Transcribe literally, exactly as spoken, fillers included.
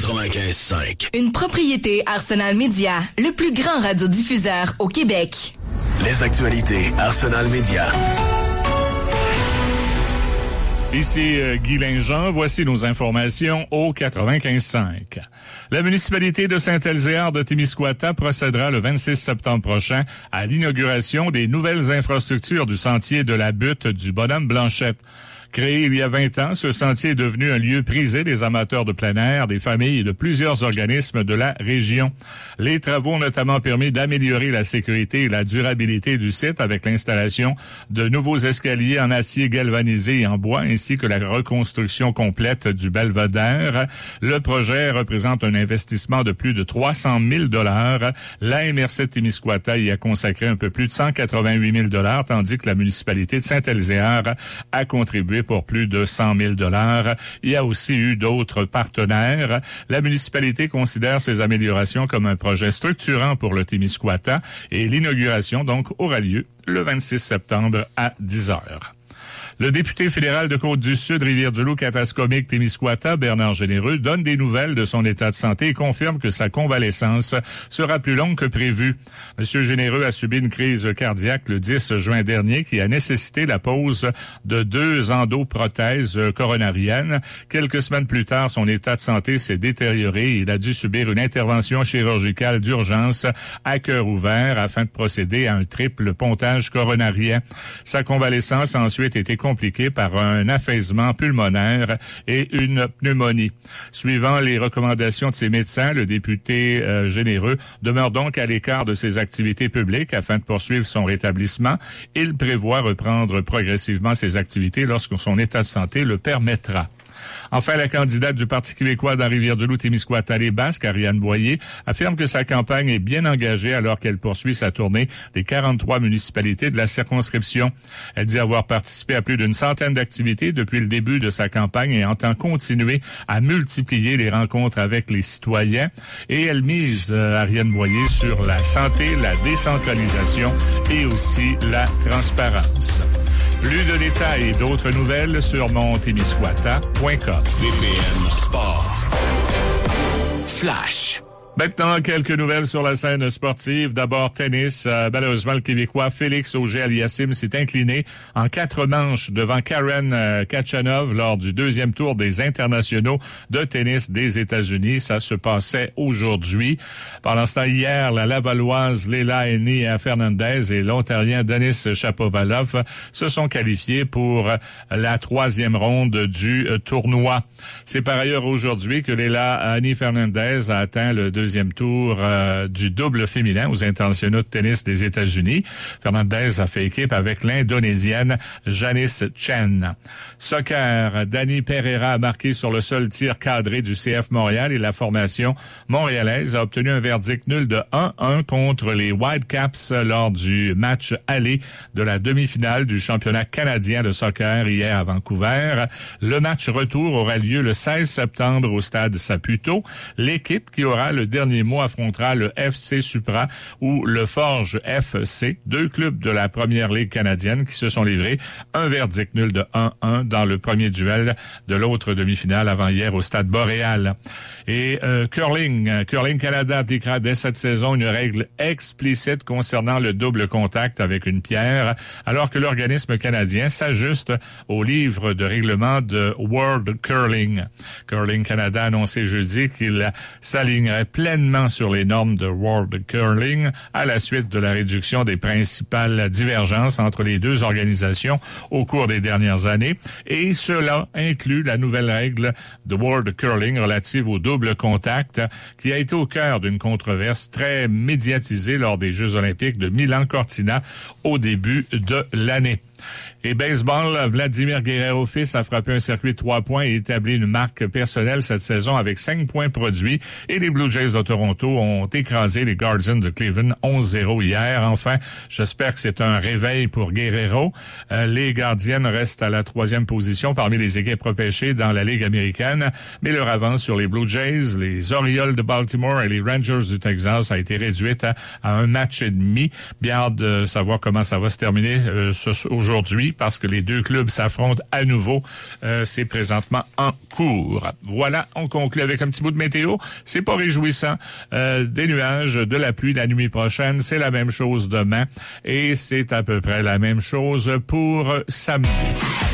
quatre-vingt-quinze cinq. Une propriété Arsenal Media, le plus grand radiodiffuseur au Québec. Les actualités Arsenal Media. Ici euh, Guy Linjean, voici nos informations au quatre-vingt-quinze cinq. La municipalité de Saint-Elzéar de Témiscouata procédera le vingt-six septembre prochain à l'inauguration des nouvelles infrastructures du sentier de la butte du Bonhomme Blanchette. Créé il y a vingt ans, ce sentier est devenu un lieu prisé des amateurs de plein air, des familles et de plusieurs organismes de la région. Les travaux ont notamment permis d'améliorer la sécurité et la durabilité du site avec l'installation de nouveaux escaliers en acier galvanisé et en bois ainsi que la reconstruction complète du belvédère. Le projet représente un investissement de plus de trois cent mille dollars. La M R C de Témiscouata y a consacré un peu plus de cent quatre-vingt-huit mille dollars, tandis que la municipalité de Saint-Elzéar a contribué pour plus de cent mille dollars. Il y a aussi eu d'autres partenaires. La municipalité considère ces améliorations comme un projet structurant pour le Témiscouata et l'inauguration donc aura lieu le vingt-six septembre à dix heures. Le député fédéral de Côte-du-Sud, Rivière-du-Loup, Katascomique, Témiscouata, Bernard Généreux, donne des nouvelles de son état de santé et confirme que sa convalescence sera plus longue que prévu. Monsieur Généreux a subi une crise cardiaque le dix juin dernier qui a nécessité la pose de deux endoprothèses coronariennes. Quelques semaines plus tard, son état de santé s'est détérioré et il a dû subir une intervention chirurgicale d'urgence à cœur ouvert afin de procéder à un triple pontage coronarien. Sa convalescence a ensuite été compliqué par un affaissement pulmonaire et une pneumonie. Suivant les recommandations de ses médecins, le député euh, Généreux demeure donc à l'écart de ses activités publiques afin de poursuivre son rétablissement. Il prévoit reprendre progressivement ses activités lorsque son état de santé le permettra. Enfin, la candidate du Parti québécois dans Rivière-du-Loup, Témiscouata, les Basques, Ariane Boyer, affirme que sa campagne est bien engagée alors qu'elle poursuit sa tournée des quarante-trois municipalités de la circonscription. Elle dit avoir participé à plus d'une centaine d'activités depuis le début de sa campagne et entend continuer à multiplier les rencontres avec les citoyens. Et elle mise, euh, Ariane Boyer, sur la santé, la décentralisation et aussi la transparence. Plus de détails et d'autres nouvelles sur mon témiscouata point com. V P N Sport. Flash. Maintenant, quelques nouvelles sur la scène sportive. D'abord, tennis. Euh, malheureusement, le Québécois Félix Auger-Aliassime s'est incliné en quatre manches devant Karen euh, Khachanov lors du deuxième tour des internationaux de tennis des États-Unis. Ça se passait aujourd'hui. Pendant ce temps, hier, la Lavalloise Leila Enia Fernandez et l'Ontarien Denis Shapovalov se sont qualifiés pour la troisième ronde du euh, tournoi. C'est par ailleurs aujourd'hui que Leila Enia Fernandez a atteint le deuxième deuxième tour euh, du double féminin aux internationaux de tennis des États-Unis. Fernandez a fait équipe avec l'Indonésienne Janice Chen. Soccer, Dani Pereira a marqué sur le seul tir cadré du C F Montréal et la formation montréalaise a obtenu un verdict nul de un un contre les Whitecaps lors du match aller de la demi-finale du championnat canadien de soccer hier à Vancouver. Le match retour aura lieu le seize septembre au stade Saputo. L'équipe qui aura le dernier mot affrontera le F C Supra ou le Forge F C, deux clubs de la première ligue canadienne qui se sont livrés un verdict nul de un un dans le premier duel de l'autre demi-finale avant-hier au stade Boréal. Et euh, curling, Curling Canada appliquera dès cette saison une règle explicite concernant le double contact avec une pierre, alors que l'organisme canadien s'ajuste au livre de règlement de World Curling. Curling Canada a annoncé jeudi qu'il s'alignerait pleinement sur les normes de World Curling à la suite de la réduction des principales divergences entre les deux organisations au cours des dernières années, et cela inclut la nouvelle règle de World Curling relative au double contact qui a été au cœur d'une controverse très médiatisée lors des Jeux olympiques de Milan-Cortina au début de l'année. Et baseball, Vladimir Guerrero fils a frappé un circuit de trois points et établi une marque personnelle cette saison avec cinq points produits. Et les Blue Jays de Toronto ont écrasé les Guardians de Cleveland onze zéro hier. Enfin, j'espère que c'est un réveil pour Guerrero. Euh, les Gardiennes restent à la troisième position parmi les équipes repêchées dans la Ligue américaine, mais leur avance sur les Blue Jays, les Orioles de Baltimore et les Rangers du Texas a été réduite à, à un match et demi. Bien hâte de savoir comment ça va se terminer euh, ce, aujourd'hui. aujourd'hui parce que les deux clubs s'affrontent à nouveau. Euh, c'est présentement en cours. Voilà, on conclut avec un petit bout de météo. C'est pas réjouissant. Euh, des nuages, de la pluie la nuit prochaine. C'est la même chose demain et c'est à peu près la même chose pour samedi.